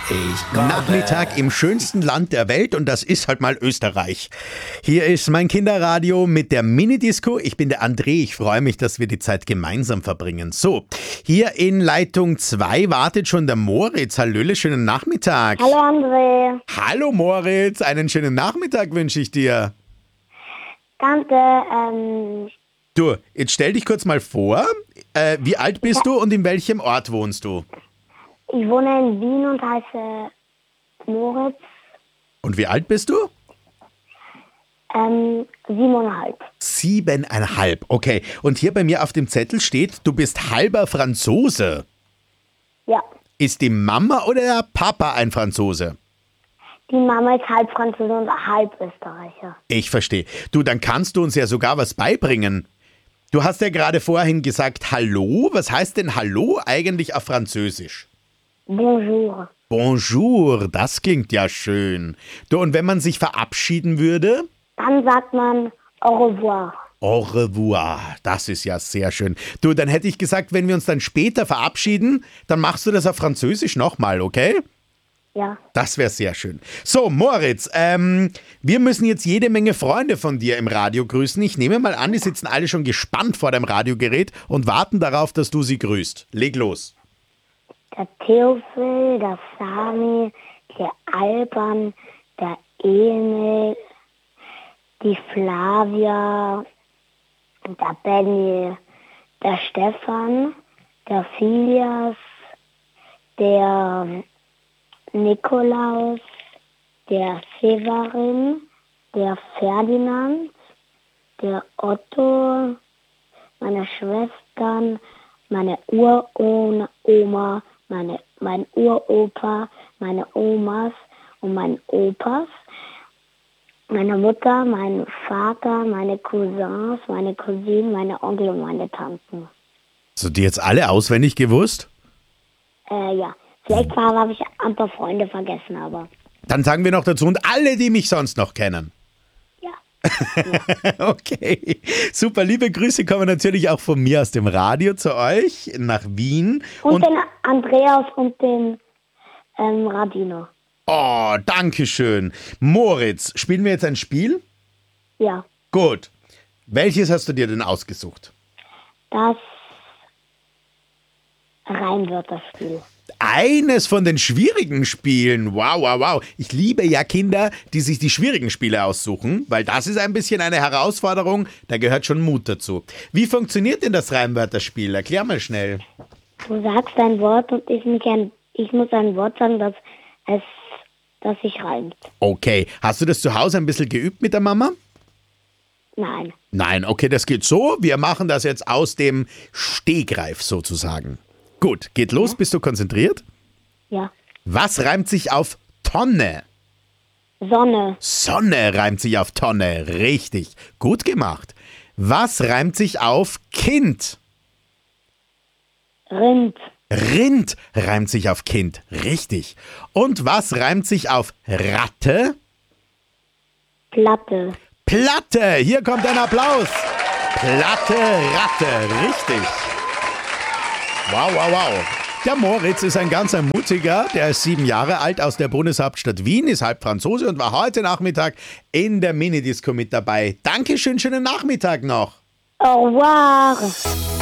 Nachmittag im schönsten Land der Welt und das ist halt mal Österreich. Hier ist mein Kinderradio mit der Minidisco. Ich bin der André, ich freue mich, dass wir die Zeit gemeinsam verbringen. So, hier in Leitung 2 wartet schon der Moritz. Hallöle, schönen Nachmittag. Hallo André. Hallo Moritz, einen schönen Nachmittag wünsche ich dir. Danke. Du, jetzt stell dich kurz mal vor. Wie alt bist du und in welchem Ort wohnst du? Ich wohne in Wien und heiße Moritz. Und wie alt bist du? 7,5. 7,5, okay. Und hier bei mir auf dem Zettel steht, du bist halber Franzose. Ja. Ist die Mama oder der Papa ein Franzose? Die Mama ist halb Franzose und halb Österreicher. Ich verstehe. Du, dann kannst du uns ja sogar was beibringen. Du hast ja gerade vorhin gesagt Hallo. Was heißt denn Hallo eigentlich auf Französisch? Bonjour. Bonjour, das klingt ja schön. Du, und wenn man sich verabschieden würde? Dann sagt man au revoir. Au revoir, das ist ja sehr schön. Du, dann hätte ich gesagt, wenn wir uns dann später verabschieden, dann machst du das auf Französisch nochmal, okay? Ja. Das wäre sehr schön. So, Moritz, wir müssen jetzt jede Menge Freunde von dir im Radio grüßen. Ich nehme mal an, die sitzen alle schon gespannt vor deinem Radiogerät und warten darauf, dass du sie grüßt. Leg los. Der Theophil, der Sami, der Alban, der Emil, die Flavia, der Benny, der Stefan, der Filias, der Nikolaus, der Severin, der Ferdinand, der Otto, meine Schwestern, meine Uroma, mein Uropa, meine Omas und mein Opas, meine Mutter, mein Vater, meine Cousins, meine Cousinen, meine Onkel und meine Tanten. Hast du die jetzt alle auswendig gewusst? Ja. Vielleicht habe ich ein paar Freunde vergessen, aber... Dann sagen wir noch dazu, und alle, die mich sonst noch kennen. Ja. Okay, super. Liebe Grüße kommen natürlich auch von mir aus dem Radio zu euch nach Wien. Und den Andreas und den Radino. Oh, danke schön. Moritz, spielen wir jetzt ein Spiel? Ja. Gut. Welches hast du dir denn ausgesucht? Das Reimwörterspiel. Eines von den schwierigen Spielen. Wow, wow, wow. Ich liebe ja Kinder, die sich die schwierigen Spiele aussuchen, weil das ist ein bisschen eine Herausforderung, da gehört schon Mut dazu. Wie funktioniert denn das Reimwörterspiel? Erklär mal schnell. Du sagst ein Wort und ich muss ein Wort sagen, das sich reimt. Okay, hast du das zu Hause ein bisschen geübt mit der Mama? Nein. Nein, okay, das geht so. Wir machen das jetzt aus dem Stegreif sozusagen. Gut, geht los. Bist du konzentriert? Ja. Was reimt sich auf Tonne? Sonne. Sonne reimt sich auf Tonne. Richtig. Gut gemacht. Was reimt sich auf Kind? Rind. Rind reimt sich auf Kind. Richtig. Und was reimt sich auf Ratte? Platte. Platte. Hier kommt ein Applaus. Platte, Ratte. Richtig. Wow, wow, wow. Der Moritz ist ein ganz mutiger, der ist 7 Jahre alt, aus der Bundeshauptstadt Wien, ist halb Franzose und war heute Nachmittag in der Minidisco mit dabei. Dankeschön, schönen Nachmittag noch. Au revoir.